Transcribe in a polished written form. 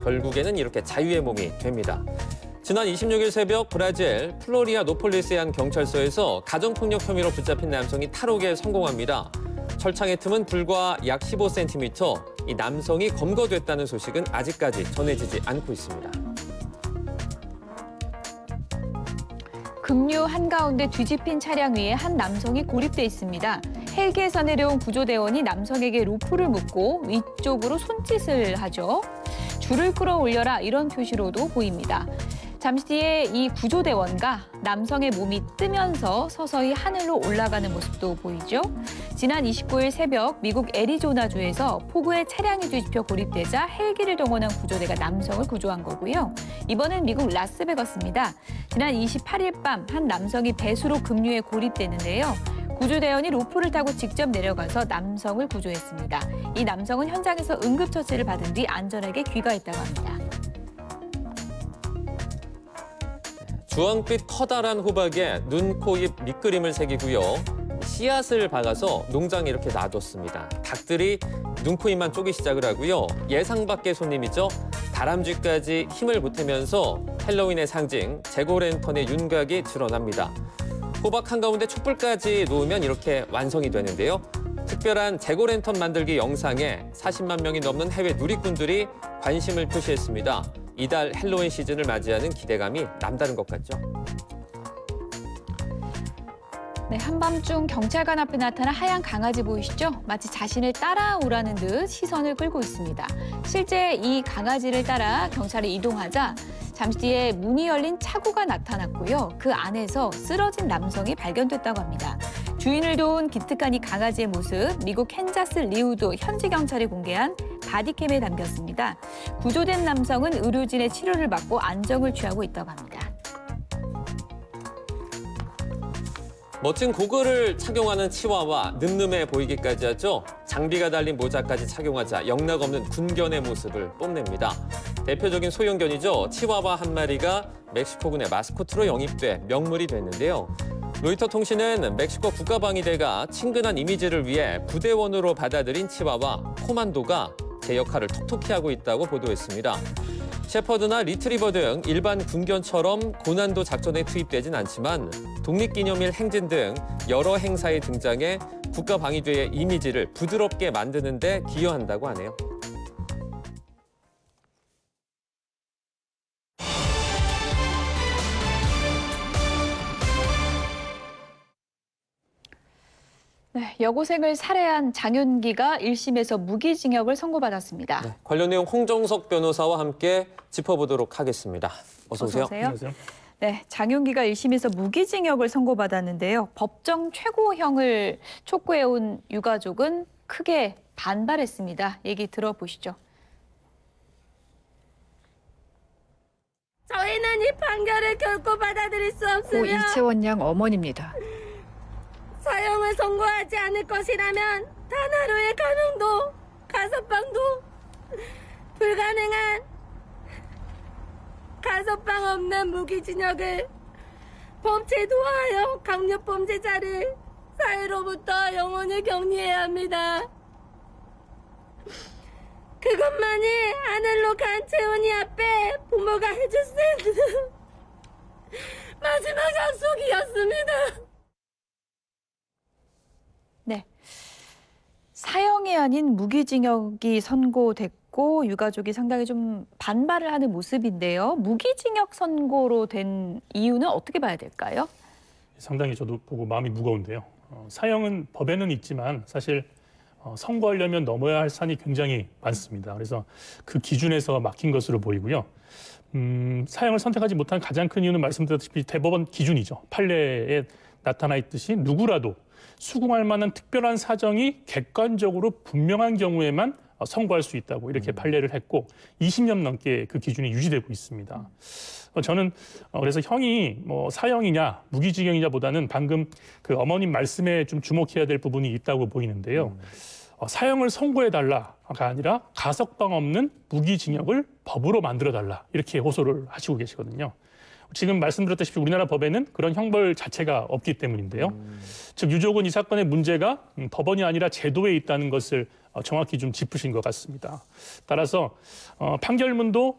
결국에는 이렇게 자유의 몸이 됩니다. 지난 26일 새벽 브라질 플로리아노폴리스의 한 경찰서에서 가정폭력 혐의로 붙잡힌 남성이 탈옥에 성공합니다. 철창의 틈은 불과 약 15cm, 이 남성이 검거됐다는 소식은 아직까지 전해지지 않고 있습니다. 급류 한가운데 뒤집힌 차량 위에 한 남성이 고립돼 있습니다. 헬기에서 내려온 구조대원이 남성에게 로프를 묶고 위쪽으로 손짓을 하죠. 줄을 끌어올려라 이런 표시로도 보입니다. 잠시 뒤에 이 구조대원과 남성의 몸이 뜨면서 서서히 하늘로 올라가는 모습도 보이죠. 지난 29일 새벽 미국 애리조나주에서 폭우에 차량이 뒤집혀 고립되자 헬기를 동원한 구조대가 남성을 구조한 거고요. 이번엔 미국 라스베거스입니다. 지난 28일 밤 한 남성이 배수로 급류에 고립됐는데요. 구조대원이 로프를 타고 직접 내려가서 남성을 구조했습니다. 이 남성은 현장에서 응급처치를 받은 뒤 안전하게 귀가했다고 합니다. 주황빛 커다란 호박에 눈, 코, 입 밑그림을 새기고요. 씨앗을 박아서 농장에 이렇게 놔뒀습니다. 닭들이 눈, 코, 입만 쪼기 시작을 하고요. 예상 밖의 손님이죠. 다람쥐까지 힘을 보태면서 헬로윈의 상징, 잭오랜턴의 윤곽이 드러납니다. 호박 한가운데 촛불까지 놓으면 이렇게 완성이 되는데요. 특별한 잭오랜턴 만들기 영상에 40만 명이 넘는 해외 누리꾼들이 관심을 표시했습니다. 이달 헬로윈 시즌을 맞이하는 기대감이 남다른 것 같죠. 네, 한밤중 경찰관 앞에 나타난 하얀 강아지 보이시죠? 마치 자신을 따라오라는 듯 시선을 끌고 있습니다. 실제 이 강아지를 따라 경찰이 이동하자 잠시 뒤에 문이 열린 차고가 나타났고요. 그 안에서 쓰러진 남성이 발견됐다고 합니다. 주인을 도운 기특한 이 강아지의 모습, 미국 캔자스 리우드 현지 경찰이 공개한 바디캠에 담겼습니다. 구조된 남성은 의료진의 치료를 받고 안정을 취하고 있다고 합니다. 멋진 고글을 착용하는 치와와 늠름해 보이기까지 하죠. 장비가 달린 모자까지 착용하자 영락없는 군견의 모습을 뽐냅니다. 대표적인 소형견이죠. 치와와 한 마리가 멕시코군의 마스코트로 영입돼 명물이 됐는데요. 로이터 통신은 멕시코 국가방위대가 친근한 이미지를 위해 부대원으로 받아들인 치와와 코만도가 제 역할을 톡톡히 하고 있다고 보도했습니다. 셰퍼드나 리트리버 등 일반 군견처럼 고난도 작전에 투입되진 않지만 독립기념일 행진 등 여러 행사에 등장해 국가방위대의 이미지를 부드럽게 만드는 데 기여한다고 하네요. 네, 여고생을 살해한 장윤기가 1심에서 무기징역을 선고받았습니다. 네, 관련 내용 홍정석 변호사와 함께 짚어보도록 하겠습니다. 어서 오세요. 안녕하세요. 네, 장윤기가 1심에서 무기징역을 선고받았는데요. 법정 최고형을 촉구해온 유가족은 크게 반발했습니다. 얘기 들어보시죠. 저희는 이 판결을 결코 받아들일 수 고 없으며 이채원 양 어머니입니다. 사형을 선고하지 않을 것이라면 단 하루의 감형도 가석방도 불가능한 가석방 없는 무기징역을 법 제도화하여 강력범죄자를 사회로부터 영원히 격리해야 합니다. 그것만이 하늘로 간 채원이 앞에 부모가 해줄 수 있는 마지막 약속이었습니다. 네, 사형이 아닌 무기징역이 선고됐고 유가족이 상당히 좀 반발을 하는 모습인데요. 무기징역 선고로 된 이유는 어떻게 봐야 될까요? 상당히 저도 보고 마음이 무거운데요. 사형은 법에는 있지만 사실 선고하려면 넘어야 할 산이 굉장히 많습니다. 그래서 그 기준에서 막힌 것으로 보이고요. 사형을 선택하지 못한 가장 큰 이유는 말씀드렸다시피 대법원 기준이죠. 판례에 나타나 있듯이 누구라도 수긍할 만한 특별한 사정이 객관적으로 분명한 경우에만 선고할 수 있다고 이렇게 판례를 했고 20년 넘게 그 기준이 유지되고 있습니다. 저는 그래서 형이 뭐 사형이냐 무기징역이냐보다는 방금 그 어머님 말씀에 좀 주목해야 될 부분이 있다고 보이는데요. 사형을 선고해달라가 아니라 가석방 없는 무기징역을 법으로 만들어달라 이렇게 호소를 하시고 계시거든요. 지금 말씀드렸다시피 우리나라 법에는 그런 형벌 자체가 없기 때문인데요. 즉 유족은 이 사건의 문제가 법원이 아니라 제도에 있다는 것을 정확히 좀 짚으신 것 같습니다. 따라서 판결문도